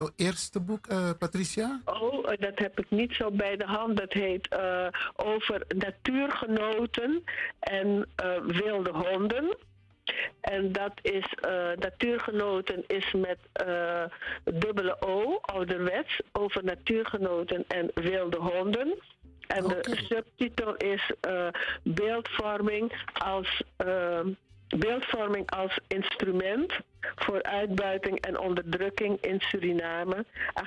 Jouw eerste boek, Patricia? Oh, dat heb ik niet zo bij de hand. Dat heet over natuurgenoten en wilde honden. En dat is, natuurgenoten is met dubbele O, ouderwets, over natuurgenoten en wilde honden. En de subtitel is beeldvorming als instrument voor uitbuiting en onderdrukking in Suriname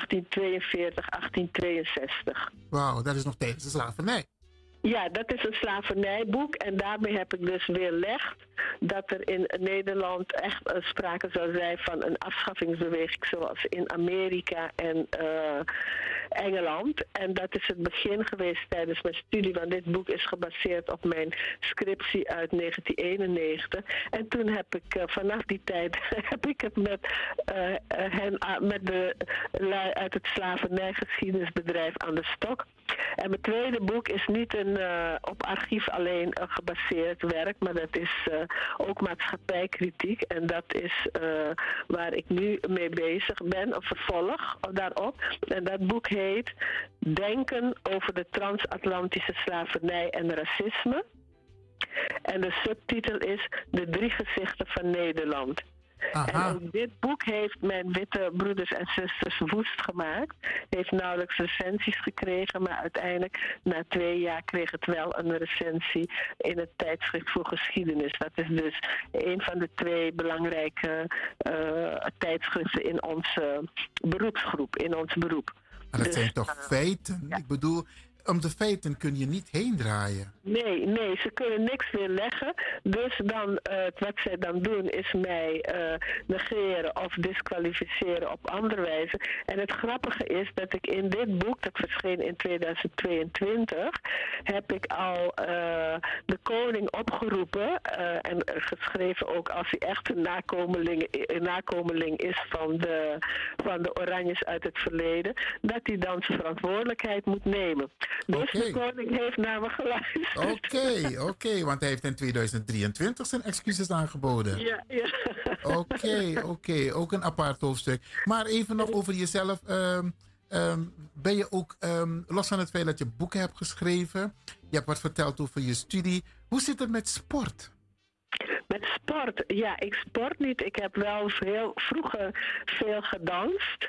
1842-1863. Wauw, dat is nog tijdens de slavernij. Ja, dat is een slavernijboek en daarmee heb ik dus weerlegd dat er in Nederland echt sprake zou zijn van een afschaffingsbeweging zoals in Amerika en Engeland. En dat is het begin geweest tijdens mijn studie, want dit boek is gebaseerd op mijn scriptie uit 1991. En toen heb ik vanaf die tijd heb ik het met de lui uit het slavernijgeschiedenisbedrijf aan de stok. En mijn tweede boek is niet een op archief alleen gebaseerd werk, maar dat is ook maatschappijkritiek. En dat is waar ik nu mee bezig ben, een vervolg daarop. En dat boek heet Denken over de transatlantische slavernij en racisme. En de subtitel is De drie gezichten van Nederland. Aha. En ook dit boek heeft mijn witte broeders en zusters woest gemaakt. Heeft nauwelijks recensies gekregen, maar uiteindelijk na 2 jaar kreeg het wel een recensie in het tijdschrift voor geschiedenis. Dat is dus een van de 2 belangrijke tijdschriften in onze beroepsgroep, in ons beroep. Maar dat zijn toch feiten? Ja. Ik bedoel, om de feiten kun je niet heen draaien. Nee, ze kunnen niks weerleggen. Dus dan, wat zij dan doen is mij negeren of disqualificeren op andere wijze. En het grappige is dat ik in dit boek, dat verscheen in 2022, heb ik al de koning opgeroepen en geschreven ook als hij echt een nakomeling is van de Oranjes uit het verleden, dat hij dan zijn verantwoordelijkheid moet nemen. Dus de koning heeft naar me geluisterd. Oké, want hij heeft in 2023 zijn excuses aangeboden. Ja. Oké, ook een apart hoofdstuk. Maar even nog over jezelf. Ben je ook, los van het feit dat je boeken hebt geschreven, je hebt wat verteld over je studie. Hoe zit het met sport? Met sport? Ja, ik sport niet. Ik heb wel vroeger veel gedanst.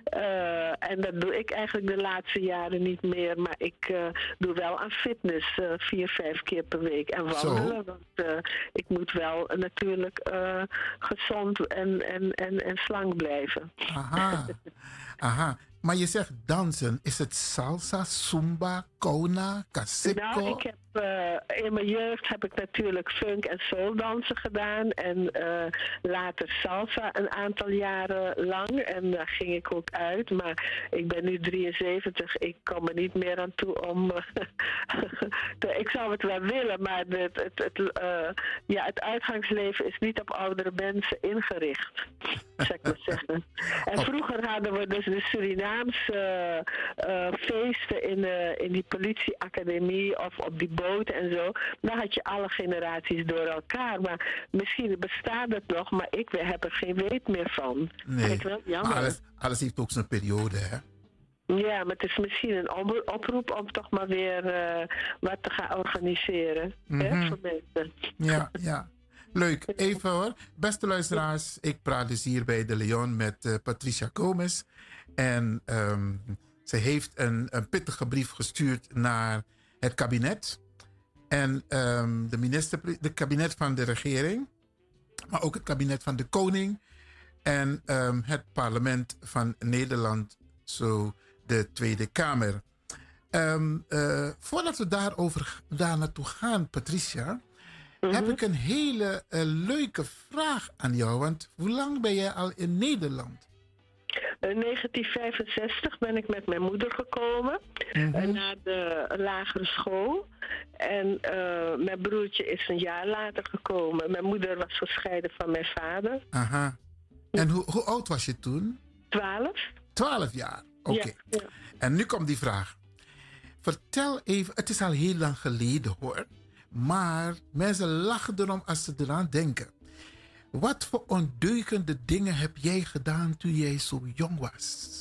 En dat doe ik eigenlijk de laatste jaren niet meer. Maar ik doe wel aan fitness 4-5 keer per week. En wandelen. Want ik moet wel natuurlijk gezond en slank blijven. Aha. Maar je zegt dansen. Is het salsa, zumba, kona, kaseko? Nou, ik heb in mijn jeugd heb ik natuurlijk funk en soul dansen gedaan. En later salsa een aantal jaren lang. En daar ging ik ook uit. Maar ik ben nu 73. Ik kom er niet meer aan toe om... ik zou het wel willen, maar het uitgangsleven is niet op oudere mensen ingericht. Zou ik maar zeggen. En vroeger hadden we dus de Surinaamse feesten in die politieacademie of op die boten en zo. Dan had je alle generaties door elkaar. Maar misschien bestaat het nog, maar ik heb er geen weet meer van. Nee, maar alles heeft ook zijn periode, hè? Ja, maar het is misschien een oproep om toch maar weer wat te gaan organiseren. Hè, voor mensen. Ja. Leuk. Even hoor. Beste luisteraars, ik praat dus hier bij De Leon met Patricia Gomez. En ze heeft een pittige brief gestuurd naar het kabinet. En de kabinet van de regering. Maar ook het kabinet van de koning. En het parlement van Nederland. Zo de Tweede Kamer. Voordat we daar naartoe gaan, Patricia... heb ik een hele leuke vraag aan jou. Want hoe lang ben jij al in Nederland? In 1965 ben ik met mijn moeder gekomen naar de lagere school. En mijn broertje is een jaar later gekomen. Mijn moeder was gescheiden van mijn vader. Aha. En hoe oud was je toen? 12. 12 jaar, oké. Ja. En nu komt die vraag. Vertel even, het is al heel lang geleden hoor. Maar mensen lachen erom als ze eraan denken. Wat voor ondeugende dingen heb jij gedaan toen jij zo jong was?